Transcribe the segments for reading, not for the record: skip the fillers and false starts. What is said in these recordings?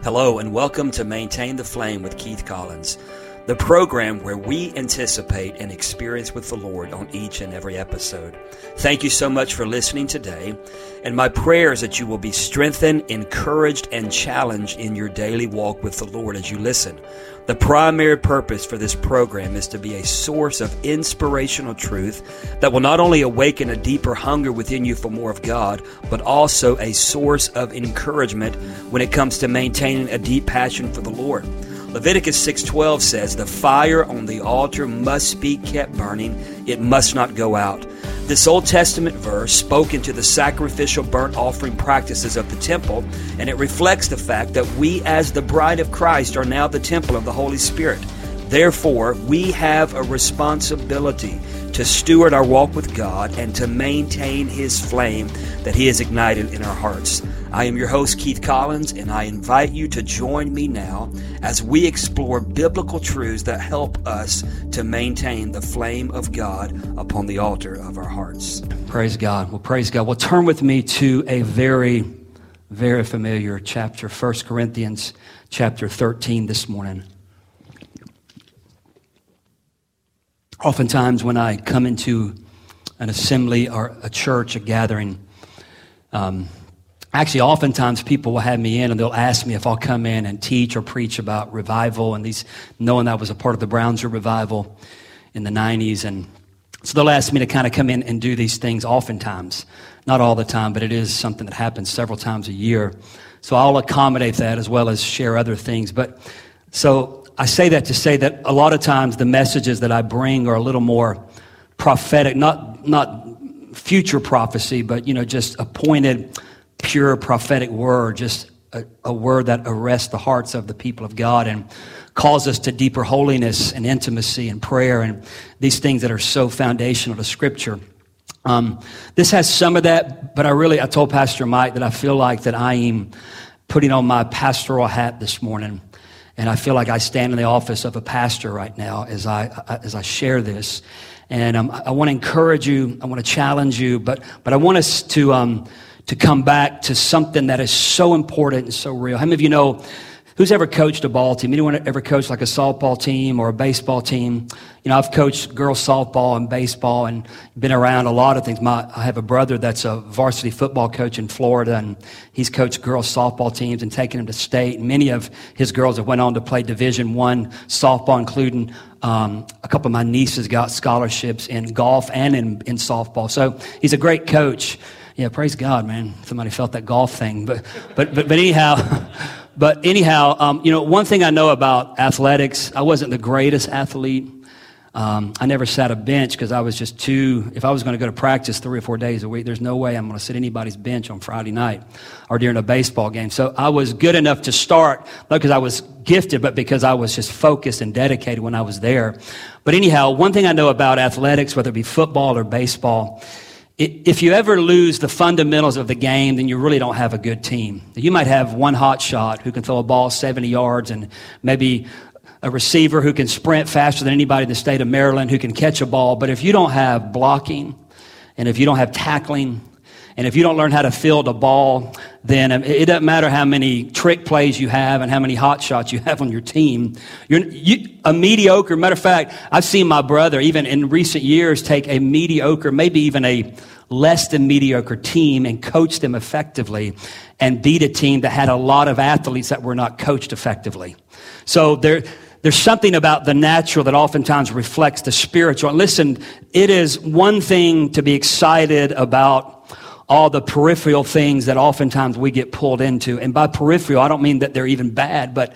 Hello and welcome to Maintain the Flame with Keith Collins, the program where we anticipate an experience with the Lord on each and every episode. Thank you so much for listening today, and my prayer is that you will be strengthened, encouraged, and challenged in your daily walk with the Lord as you listen. The primary purpose for this program is to be a source of inspirational truth that will not only awaken a deeper hunger within you for more of God, but also a source of encouragement when it comes to maintaining a deep passion for the Lord. Leviticus 6:12 says, "The fire on the altar must be kept burning. It must not go out." This Old Testament verse spoke into the sacrificial burnt offering practices of the temple, and it reflects the fact that we as the bride of Christ are now the temple of the Holy Spirit. Therefore, we have a responsibility to steward our walk with God and to maintain His flame that He has ignited in our hearts. I am your host, Keith Collins, and I invite you to join me now as we explore biblical truths that help us to maintain the flame of God upon the altar of our hearts. Praise God. Well, praise God. Well, turn with me to a very, very familiar chapter, 1 Corinthians chapter 13 this morning. Oftentimes when I come into an assembly or a church, a gathering, oftentimes people will have me in and they'll ask me if I'll come in and teach or preach about revival, and knowing that I was a part of the Brownsville revival in the 90s. And so they'll ask me to kind of come in and do these things oftentimes. Not all the time, but it is something that happens several times a year. So I'll accommodate that as well as share other things. So I say that to say that a lot of times the messages that I bring are a little more prophetic, not future prophecy, but just a pointed, pure prophetic word, just a word that arrests the hearts of the people of God and calls us to deeper holiness and intimacy and prayer and these things that are so foundational to Scripture. This has some of that, but I told Pastor Mike that I feel like that I am putting on my pastoral hat this morning. And I feel like I stand in the office of a pastor right now as I share this. And I want to encourage you. I want to challenge you. But I want us to come back to something that is so important and so real. How many of you know who's ever coached a ball team? Anyone ever coached like a softball team or a baseball team? I've coached girls softball and baseball and been around a lot of things. I have a brother that's a varsity football coach in Florida, and he's coached girls softball teams and taken them to state. And many of his girls have went on to play Division I softball, including a couple of my nieces got scholarships in golf and in softball. So he's a great coach. Yeah, praise God, man. Somebody felt that golf thing. But anyhow... But anyhow, one thing I know about athletics, I wasn't the greatest athlete. I never sat a bench because I was just if I was going to go to practice 3 or 4 days a week, there's no way I'm going to sit anybody's bench on Friday night or during a baseball game. So I was good enough to start, not because I was gifted, but because I was just focused and dedicated when I was there. But anyhow, one thing I know about athletics, whether it be football or baseball, if you ever lose the fundamentals of the game, then you really don't have a good team. You might have one hot shot who can throw a ball 70 yards and maybe a receiver who can sprint faster than anybody in the state of Maryland who can catch a ball. But if you don't have blocking and if you don't have tackling and if you don't learn how to field a ball, then it doesn't matter how many trick plays you have and how many hot shots you have on your team. A mediocre, matter of fact, I've seen my brother, even in recent years, take a mediocre, maybe even a less than mediocre team and coach them effectively and beat a team that had a lot of athletes that were not coached effectively. So there's something about the natural that oftentimes reflects the spiritual. And listen, it is one thing to be excited about all the peripheral things that oftentimes we get pulled into. And by peripheral, I don't mean that they're even bad, but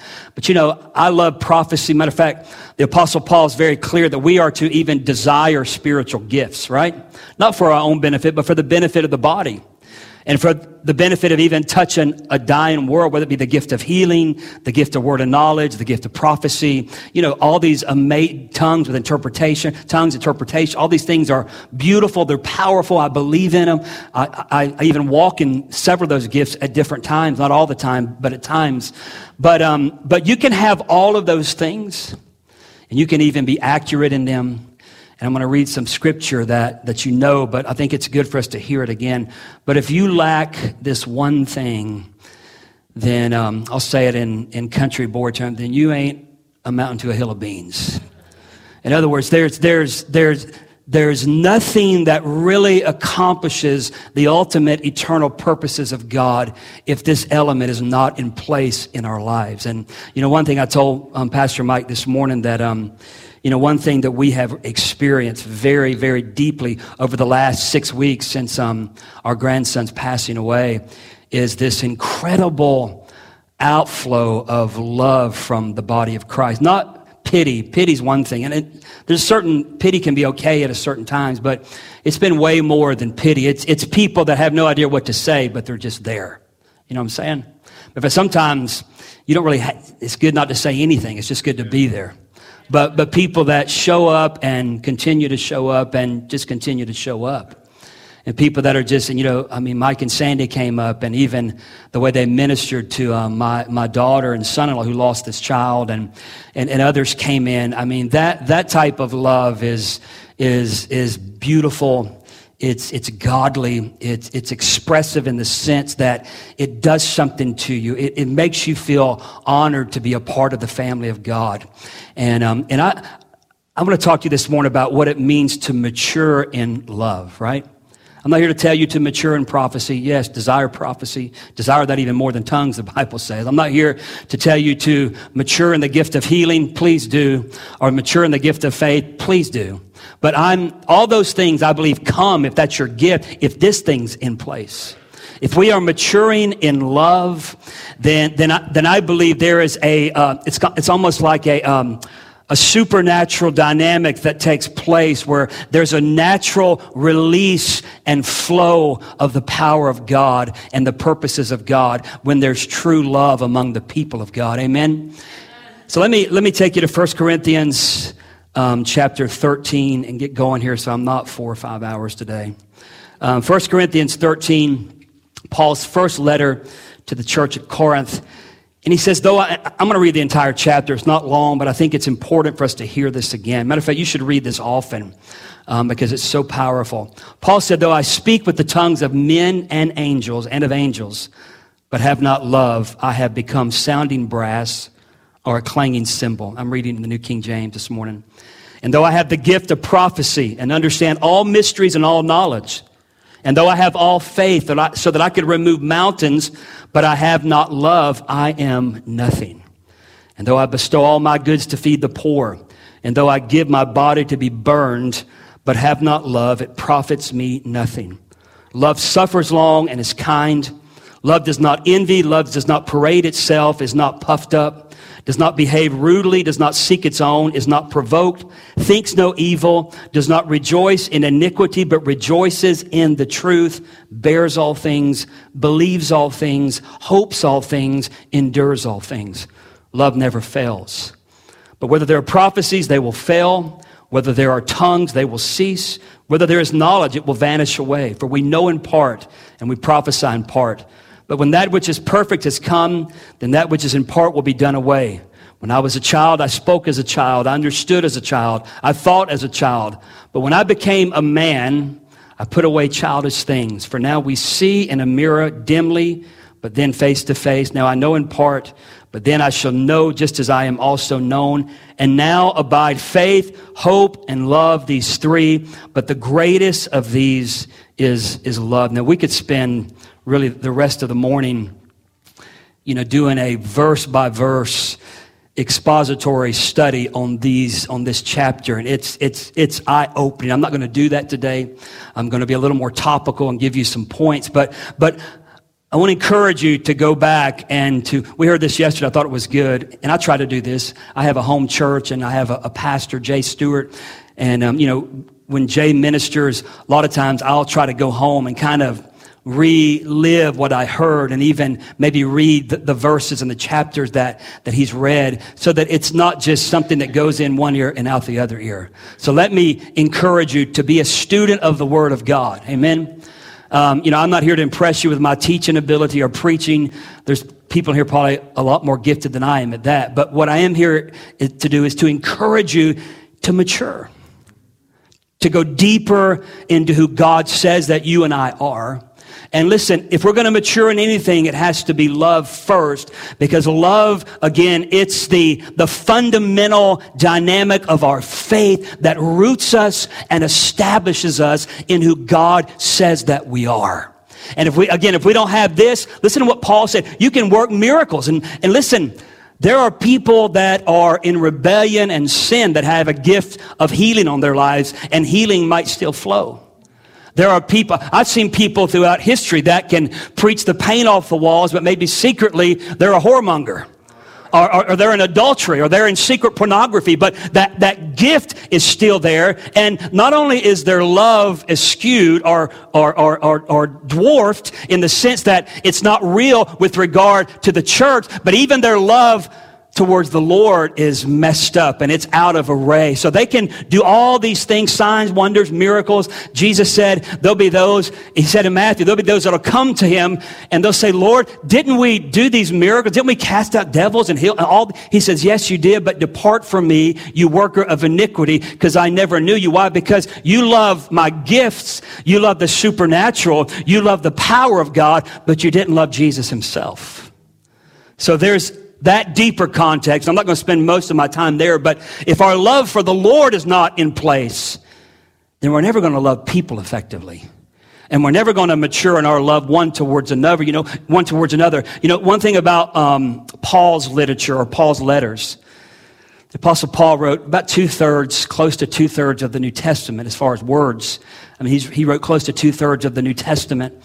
I love prophecy. Matter of fact, the Apostle Paul is very clear that we are to even desire spiritual gifts, right? Not for our own benefit, but for the benefit of the body. And for the benefit of even touching a dying world, whether it be the gift of healing, the gift of word of knowledge, the gift of prophecy, all these amazing tongues, interpretation, all these things are beautiful. They're powerful. I believe in them. I even walk in several of those gifts at different times, not all the time, but at times. But you can have all of those things and you can even be accurate in them. And I'm going to read some scripture that but I think it's good for us to hear it again. But if you lack this one thing, then I'll say it in country boy terms, then you ain't amounting to a hill of beans. In other words, there's nothing that really accomplishes the ultimate eternal purposes of God if this element is not in place in our lives. And, one thing I told Pastor Mike this morning that, one thing that we have experienced very, very deeply over the last 6 weeks since our grandson's passing away is this incredible outflow of love from the body of Christ. Not pity. Pity's one thing. And pity can be okay at a certain times, but it's been way more than pity. It's people that have no idea what to say, but they're just there. You know what I'm saying? But sometimes you don't really, it's good not to say anything. It's just good to be there. But people that show up and continue to show up and just continue to show up. And people that are just, Mike and Sandy came up, and even the way they ministered to my daughter and son-in-law who lost this child, and others came in. I mean, that type of love is beautiful. It's godly. It's expressive in the sense that it does something to you. It makes you feel honored to be a part of the family of God. And I'm going to talk to you this morning about what it means to mature in love, right? I'm not here to tell you to mature in prophecy. Yes, desire prophecy. Desire that even more than tongues, the Bible says. I'm not here to tell you to mature in the gift of healing. Please do. Or mature in the gift of faith. Please do. But all those things, I believe, come, if that's your gift, if this thing's in place. If we are maturing in love, then I believe there is it's almost like a supernatural dynamic that takes place where there's a natural release and flow of the power of God and the purposes of God when there's true love among the people of God. Amen? So let me take you to 1 Corinthians chapter 13 and get going here so I'm not 4 or 5 hours today. 1 Corinthians 13, Paul's first letter to the church at Corinth. And he says, I'm going to read the entire chapter. It's not long, but I think it's important for us to hear this again. Matter of fact, you should read this often because it's so powerful. Paul said, though I speak with the tongues of men and of angels, but have not love, I have become sounding brass or a clanging cymbal. I'm reading the New King James this morning. And though I have the gift of prophecy and understand all mysteries and all knowledge, and though I have all faith so that I could remove mountains, but I have not love, I am nothing. And though I bestow all my goods to feed the poor, and though I give my body to be burned, but have not love, it profits me nothing. Love suffers long and is kind. Love does not envy. Love does not parade itself, is not puffed up, does not behave rudely, does not seek its own, is not provoked, thinks no evil, does not rejoice in iniquity, but rejoices in the truth, bears all things, believes all things, hopes all things, endures all things. Love never fails. But whether there are prophecies, they will fail. Whether there are tongues, they will cease. Whether there is knowledge, it will vanish away. For we know in part, and we prophesy in part. But when that which is perfect has come, then that which is in part will be done away. When I was a child, I spoke as a child. I understood as a child. I thought as a child. But when I became a man, I put away childish things. For now we see in a mirror dimly, but then face to face. Now I know in part, but then I shall know just as I am also known. And now abide faith, hope, and love, these three. But the greatest of these is love. Now we could spend really the rest of the morning, doing a verse-by-verse expository study on this chapter, and it's eye-opening. I'm not going to do that today. I'm going to be a little more topical and give you some points, but I want to encourage you to go back we heard this yesterday. I thought it was good, and I try to do this. I have a home church, and I have a pastor, Jay Stewart, and when Jay ministers, a lot of times I'll try to go home and kind of relive what I heard and even maybe read the verses and the chapters that he's read so that it's not just something that goes in one ear and out the other ear. So let me encourage you to be a student of the Word of God. Amen. I'm not here to impress you with my teaching ability or preaching. There's people here probably a lot more gifted than I am at that. But what I am here to do is to encourage you to mature, to go deeper into who God says that you and I are, And listen, if we're going to mature in anything, it has to be love first, because love, again, it's the fundamental dynamic of our faith that roots us and establishes us in who God says that we are. And if we don't have this, listen to what Paul said. You can work miracles. And listen, there are people that are in rebellion and sin that have a gift of healing on their lives, and healing might still flow. There are people, I've seen people throughout history that can preach the paint off the walls, but maybe secretly they're a whoremonger. Or they're in adultery, or they're in secret pornography, but that gift is still there. And not only is their love eschewed or dwarfed in the sense that it's not real with regard to the church, but even their love towards the Lord is messed up and it's out of array. So they can do all these things, signs, wonders, miracles. Jesus said there'll be those, he said in Matthew, there'll be those that'll come to him and they'll say, Lord, didn't we do these miracles? Didn't we cast out devils and heal all? He says, yes, you did, but depart from me, you worker of iniquity, because I never knew you. Why? Because you love my gifts. You love the supernatural. You love the power of God, but you didn't love Jesus himself. So there's that deeper context. I'm not going to spend most of my time there, but if our love for the Lord is not in place, then we're never going to love people effectively. And we're never going to mature in our love one towards another. One thing about Paul's literature or Paul's letters, the Apostle Paul wrote about close to two-thirds of the New Testament as far as words. I mean, he wrote close to two-thirds of the New Testament.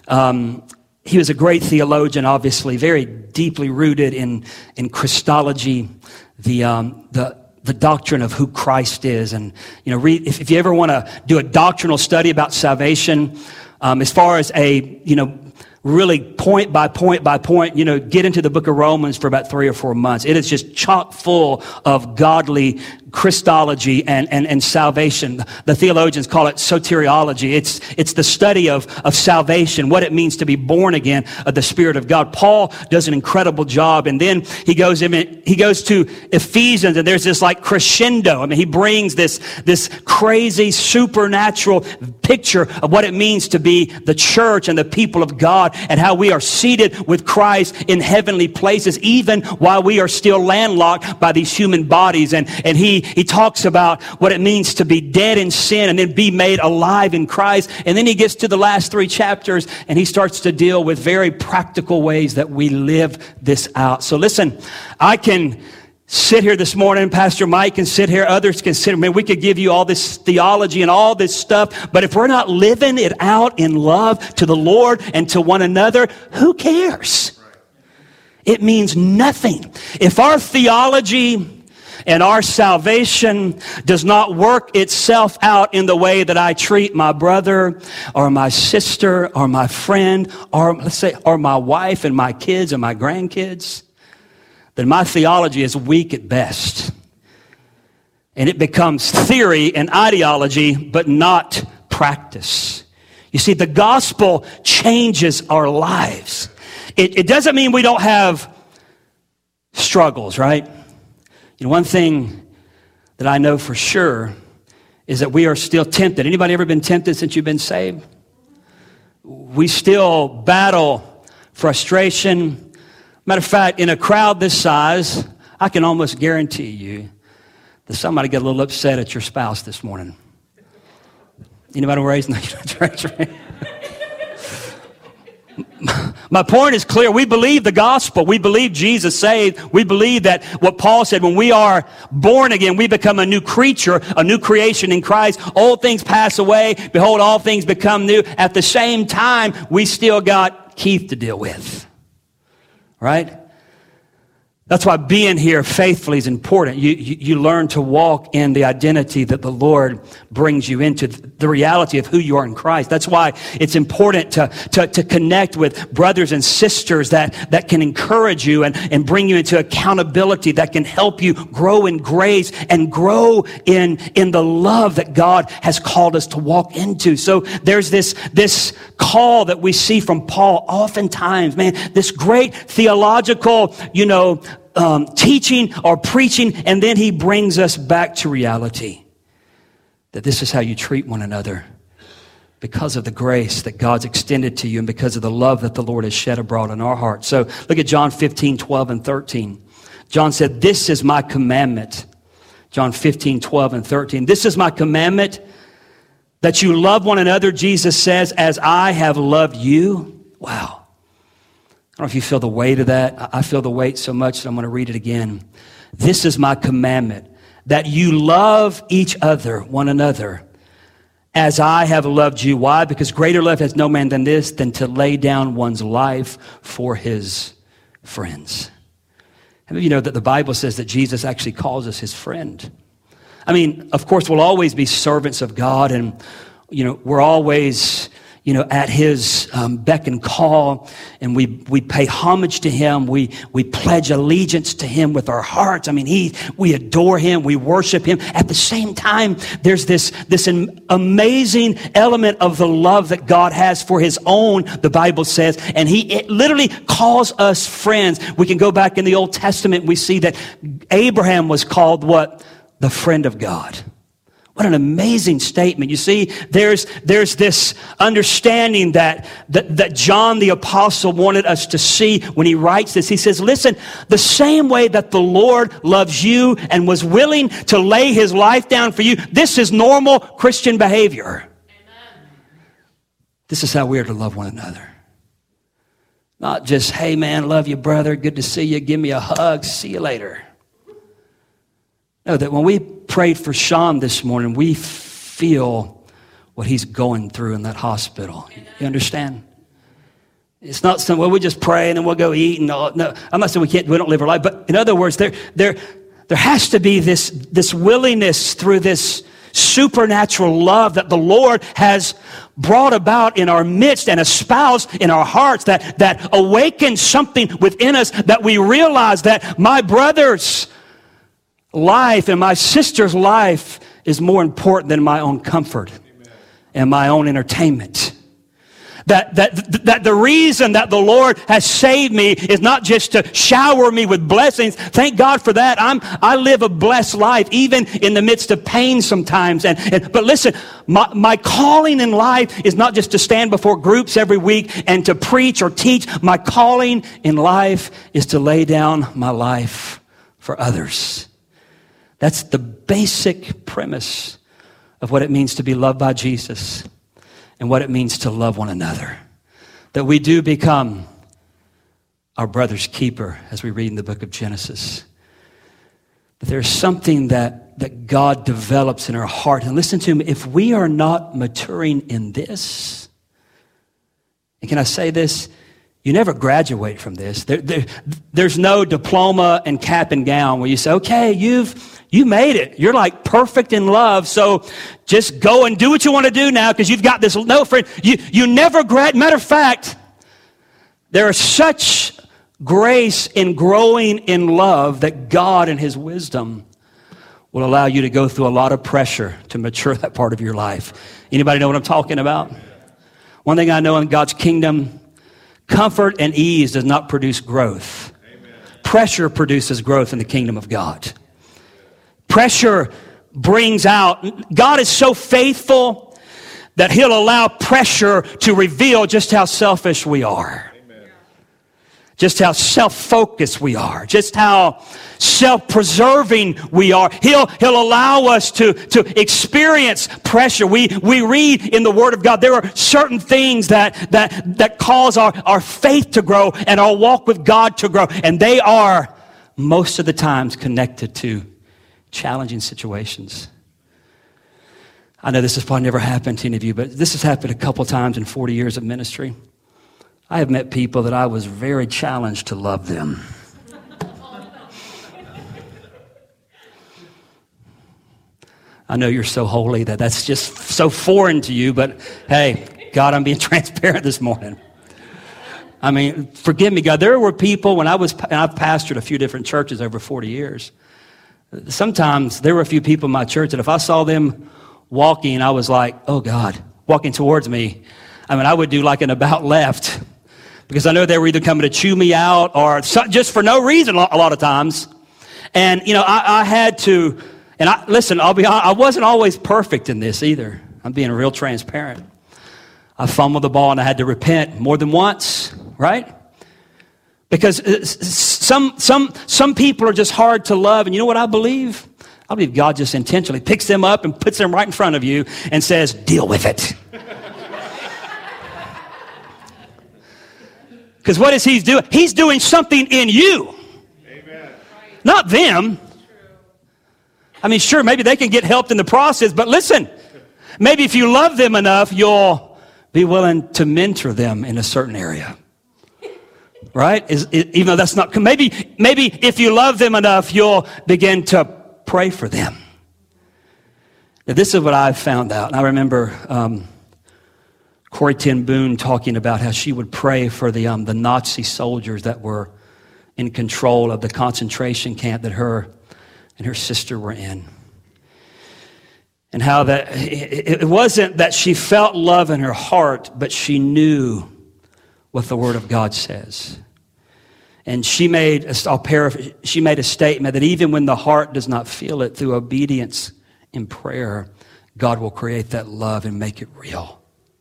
He was a great theologian, obviously, very deeply rooted in Christology, the doctrine of who Christ is. And, read, if you ever want to do a doctrinal study about salvation, as far as really point by point, get into the book of Romans for about 3 or 4 months. It is just chock full of godly Christology and salvation. The theologians call it soteriology. It's the study of salvation, what it means to be born again of the Spirit of God. Paul does an incredible job, and then he goes to Ephesians, and there's this like crescendo. I mean, he brings this crazy supernatural picture of what it means to be the church and the people of God, and how we are seated with Christ in heavenly places, even while we are still landlocked by these human bodies. And he talks about what it means to be dead in sin and then be made alive in Christ. And then he gets to the last 3 chapters and he starts to deal with very practical ways that we live this out. So listen, I can sit here this morning, Pastor Mike can sit here, others can sit here. Man, we could give you all this theology and all this stuff, but if we're not living it out in love to the Lord and to one another, who cares? It means nothing. If our theology and our salvation does not work itself out in the way that I treat my brother or my sister or my friend or my wife and my kids and my grandkids, then my theology is weak at best. And it becomes theory and ideology, but not practice. You see, the gospel changes our lives. It doesn't mean we don't have struggles, right? One thing that I know for sure is that we are still tempted. Anybody ever been tempted since you've been saved? We still battle frustration. Matter of fact, in a crowd this size, I can almost guarantee you that somebody got a little upset at your spouse this morning. Anybody raised? No, my point is clear. We believe the gospel. We believe Jesus saved. We believe that what Paul said, when we are born again, we become a new creature, a new creation in Christ. Old things pass away. Behold, all things become new. At the same time, we still got Keith to deal with. Right? That's why being here faithfully is important. You learn to walk in the identity that the Lord brings you into, the reality of who you are in Christ. That's why it's important to connect with brothers and sisters that can encourage you and bring you into accountability, that can help you grow in grace and grow in the love that God has called us to walk into. So there's this call that we see from Paul oftentimes, man, this great theological, teaching or preaching, and then he brings us back to reality. That this is how you treat one another. because of the grace that God's extended to you and because of the love that the Lord has shed abroad in our hearts. So look at John 15, 12, and 13. John said, this is my commandment. John 15, 12, and 13. This is my commandment, that you love one another, Jesus says, as I have loved you. Wow. I don't know if you feel the weight of that. I feel the weight so much that I'm going to read it again. This is my commandment, that you love each other, one another, as I have loved you. Why? Because greater love has no man than this, than to lay down one's life for his friends. How many of you know that the Bible says that Jesus actually calls us his friend? I mean, of course, we'll always be servants of God, and, we're always, at his beck and call, and we pay homage to him. We pledge allegiance to him with our hearts. I mean, we adore him. We worship him. At the same time, there's this amazing element of the love that God has for his own, the Bible says, and it literally calls us friends. We can go back in the Old Testament, and we see that Abraham was called what? The friend of God. What an amazing statement. You see, there's this understanding that John the Apostle wanted us to see when he writes this. He says, listen, the same way that the Lord loves you and was willing to lay his life down for you, this is normal Christian behavior. Amen. This is how we are to love one another. Not just, hey man, love you brother, good to see you, give me a hug, see you later. No, that when we prayed for Sean this morning, we feel what he's going through in that hospital. You understand? It's not something, well, we just pray and then we'll go eat and all. No, I'm not saying we don't live our life. But in other words, there has to be this willingness through this supernatural love that the Lord has brought about in our midst and espoused in our hearts that awakens something within us, that we realize that my brother's life and my sister's life is more important than my own comfort. Amen. And my own entertainment. That the reason that the Lord has saved me is not just to shower me with blessings. Thank God for that. I live a blessed life, even in the midst of pain sometimes. But listen, my calling in life is not just to stand before groups every week and to preach or teach. My calling in life is to lay down my life for others. That's the basic premise of what it means to be loved by Jesus and what it means to love one another. That we do become our brother's keeper, as we read in the book of Genesis. But there's something that God develops in our heart. And listen to me, if we are not maturing in this, and can I say this? You never graduate from this. There's no diploma and cap and gown where you say, okay, you made it. You're like perfect in love, so just go and do what you want to do now because you've got this. No, friend, you never graduate. Matter of fact, there is such grace in growing in love that God in his wisdom will allow you to go through a lot of pressure to mature that part of your life. Anybody know what I'm talking about? One thing I know in God's kingdom, comfort and ease does not produce growth. Amen. Pressure produces growth in the kingdom of God. Pressure brings out, God is so faithful that he'll allow pressure to reveal just how selfish we are. Amen. Just how self-focused we are. Just how self-preserving we are. He'll allow us to experience pressure. We read in the Word of God, there are certain things that cause our faith to grow and our walk with God to grow. And they are most of the times connected to challenging situations. I know this has probably never happened to any of you, but this has happened a couple times in 40 years of ministry. I have met people that I was very challenged to love them. I know you're so holy that that's just so foreign to you, but hey, God, I'm being transparent this morning. I mean, forgive me, God. There were people and I've pastored a few different churches over 40 years. Sometimes there were a few people in my church that if I saw them walking, I was like, oh God, walking towards me. I mean, I would do like an about left because I know they were either coming to chew me out or just for no reason a lot of times. And, I had to, and listen, I'll be honest, I wasn't always perfect in this either. I'm being real transparent. I fumbled the ball and I had to repent more than once, right? Because some people are just hard to love. And you know what I believe? I believe God just intentionally picks them up and puts them right in front of you and says, deal with it. Because what is he doing? He's doing something in you. Amen. Not them. I mean, sure, maybe they can get helped in the process, but listen, maybe if you love them enough, you'll be willing to mentor them in a certain area. Right? Even though that's not, maybe if you love them enough, you'll begin to pray for them. Now, this is what I've found out. And I remember Corrie ten Boom talking about how she would pray for the Nazi soldiers that were in control of the concentration camp that her and her sister were in. And how that it wasn't that she felt love in her heart, but she knew what the Word of God says. And she made a statement that even when the heart does not feel it, through obedience in prayer, God will create that love and make it real.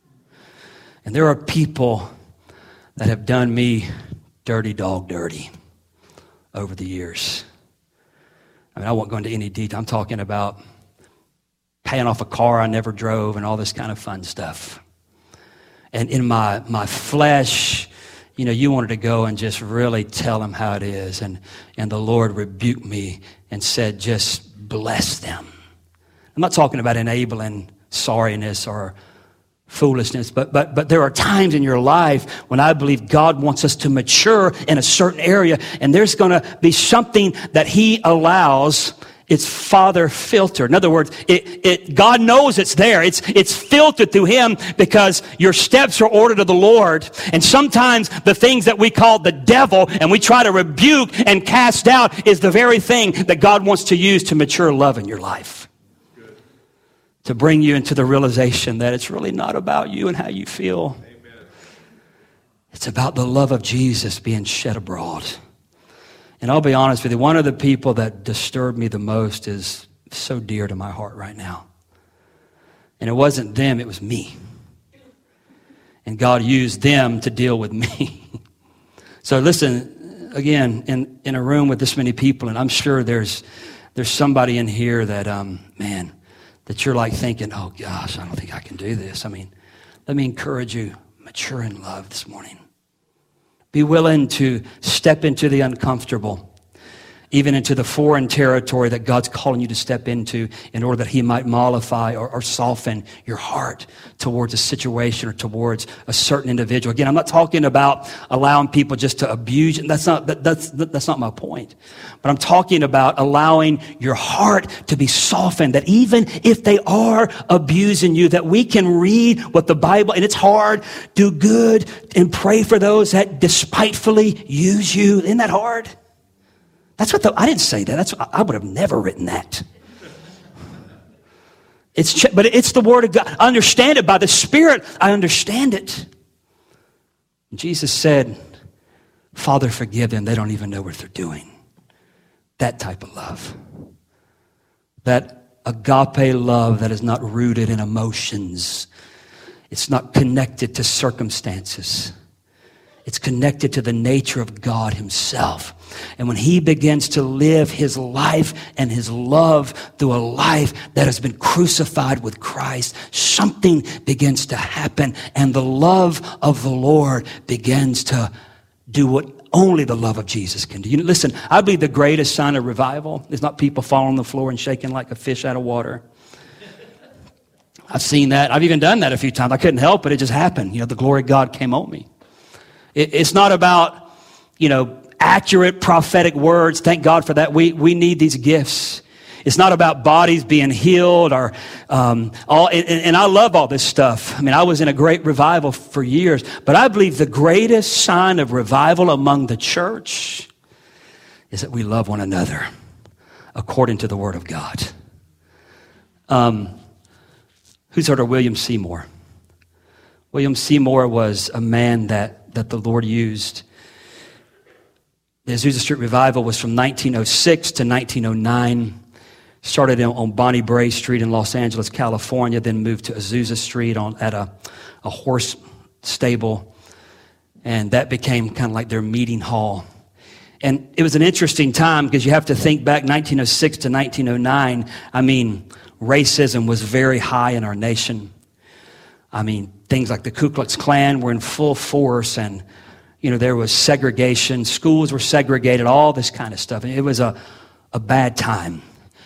And there are people that have done me dirty dog dirty over the years. I mean, I won't go into any detail. I'm talking about paying off a car I never drove and all this kind of fun stuff. And in my flesh, you know, you wanted to go and just really tell them how it is. And the Lord rebuked me and said, just bless them. I'm not talking about enabling sorriness or foolishness, but there are times in your life when I believe God wants us to mature in a certain area, and there's going to be something that he allows. It's Father filtered. In other words, God knows it's there. It's filtered through him because your steps are ordered of the Lord. And sometimes the things that we call the devil and we try to rebuke and cast out is the very thing that God wants to use to mature love in your life. Good. To bring you into the realization that it's really not about you and how you feel. Amen. It's about the love of Jesus being shed abroad. And I'll be honest with you, one of the people that disturbed me the most is so dear to my heart right now. And it wasn't them, it was me. And God used them to deal with me. So listen, again, in a room with this many people, and I'm sure there's somebody in here that, that you're like thinking, oh gosh, I don't think I can do this. I mean, let me encourage you, mature in love this morning. Be willing to step into the uncomfortable, even into the foreign territory that God's calling you to step into in order that he might mollify or soften your heart towards a situation or towards a certain individual. Again, I'm not talking about allowing people just to abuse you. That's not my point. But I'm talking about allowing your heart to be softened, that even if they are abusing you, that we can read what the Bible, and it's hard, do good and pray for those that despitefully use you. Isn't that hard? That's what I didn't say that. I would have never written that. But it's the Word of God. I understand it by the Spirit. I understand it. Jesus said, Father, forgive them. They don't even know what they're doing. That type of love. That agape love that is not rooted in emotions. It's not connected to circumstances. It's connected to the nature of God himself. And when he begins to live his life and his love through a life that has been crucified with Christ, something begins to happen, and the love of the Lord begins to do what only the love of Jesus can do. Listen, I believe the greatest sign of revival is not people falling on the floor and shaking like a fish out of water. I've seen that. I've even done that a few times. I couldn't help it. It just happened. The glory of God came on me. It's not about, accurate prophetic words. Thank God for that. We need these gifts. It's not about bodies being healed or and I love all this stuff. I mean, I was in a great revival for years, but I believe the greatest sign of revival among the church is that we love one another according to the Word of God. Who's heard of William Seymour? William Seymour was a man that the Lord used. The Azusa Street Revival was from 1906 to 1909. Started on Bonnie Bray Street in Los Angeles, California, then moved to Azusa Street at a horse stable. And that became kind of like their meeting hall. And it was an interesting time because you have to think back 1906 to 1909. I mean, racism was very high in our nation. I mean, things like the Ku Klux Klan were in full force, and, you know, there was segregation. Schools were segregated, all this kind of stuff. It was a bad time.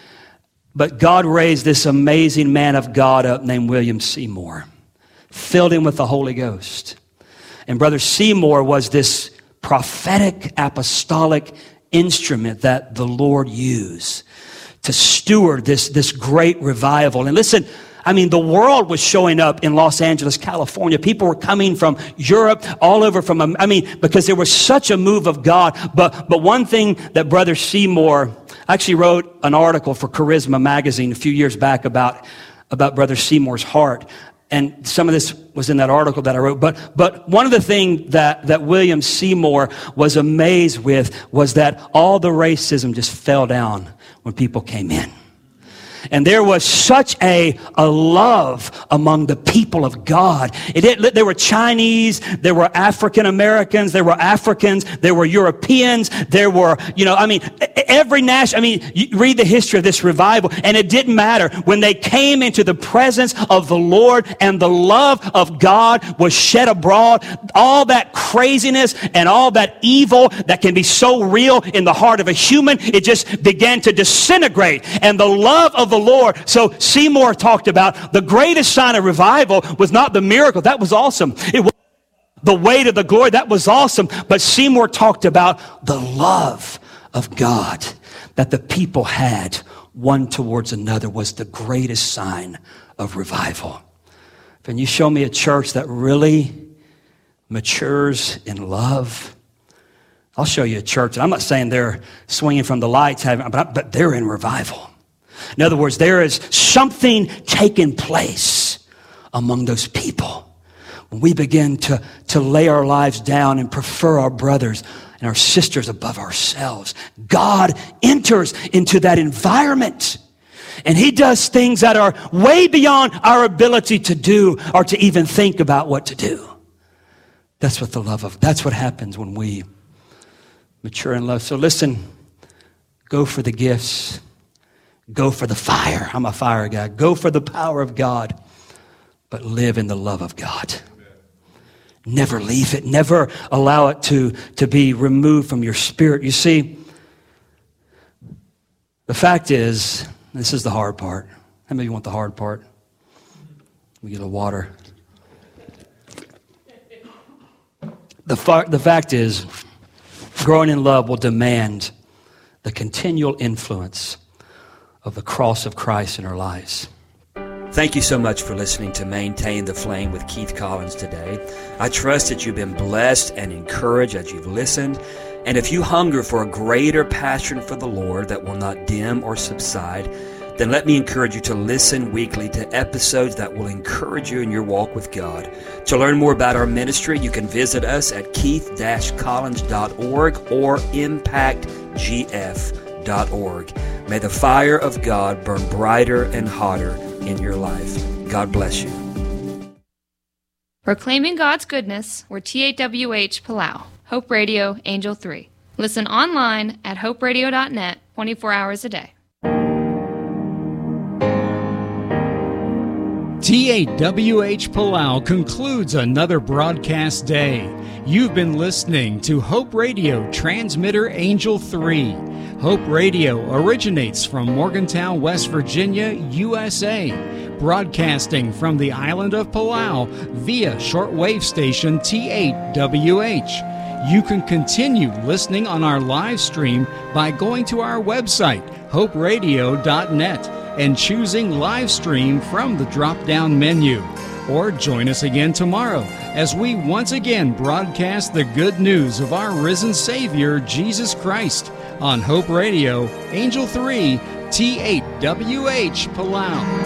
But God raised this amazing man of God up named William Seymour, filled him with the Holy Ghost. And Brother Seymour was this prophetic, apostolic instrument that the Lord used to steward this great revival. And listen, I mean, the world was showing up in Los Angeles, California. People were coming from Europe, all over because there was such a move of God. But one thing that Brother Seymour, I actually wrote an article for Charisma magazine a few years back about Brother Seymour's heart. And some of this was in that article that I wrote. But one of the things that William Seymour was amazed with was that all the racism just fell down when people came in. And there was such a love among the people of God. There were Chinese, there were African Americans, there were Africans, there were Europeans, there were, every nation. You read the history of this revival, and it didn't matter. When they came into the presence of the Lord and the love of God was shed abroad, all that craziness and all that evil that can be so real in the heart of a human, it just began to disintegrate. And the love of the Lord. So Seymour talked about the greatest sign of revival was not the miracle. That was awesome. It was the weight of the glory. That was awesome. But Seymour talked about the love of God that the people had one towards another was the greatest sign of revival. Can you show me a church that really matures in love? I'll show you a church. And I'm not saying they're swinging from the lights, but they're in revival. In other words, there is something taking place among those people. When we begin to lay our lives down and prefer our brothers and our sisters above ourselves, God enters into that environment. And he does things that are way beyond our ability to do or to even think about what to do. That's what happens when we mature in love. So listen, go for the gifts. Go for the fire. I'm a fire guy. Go for the power of God, but live in the love of God. Never leave it. Never allow it to be removed from your spirit. You see, the fact is, this is the hard part. How many of you want the hard part? Let me get a little water. The fact is, growing in love will demand the continual influence of the cross of Christ in our lives. Thank you so much for listening to Maintain the Flame with Keith Collins today. I trust that you've been blessed and encouraged as you've listened. And if you hunger for a greater passion for the Lord that will not dim or subside, then let me encourage you to listen weekly to episodes that will encourage you in your walk with God. To learn more about our ministry, you can visit us at keith-collins.org or impactgf.org. May the fire of God burn brighter and hotter in your life. God bless you. Proclaiming God's goodness, we're TAWH Palau, Hope Radio, Angel 3. Listen online at hoperadio.net 24 hours a day. TAWH Palau concludes another broadcast day. You've been listening to Hope Radio Transmitter Angel 3. Hope Radio originates from Morgantown, West Virginia, USA, broadcasting from the island of Palau via shortwave station T8WH. You can continue listening on our live stream by going to our website, hoperadio.net, and choosing live stream from the drop-down menu. Or join us again tomorrow as we once again broadcast the good news of our risen Savior, Jesus Christ, on Hope Radio, Angel 3, T8WH Palau.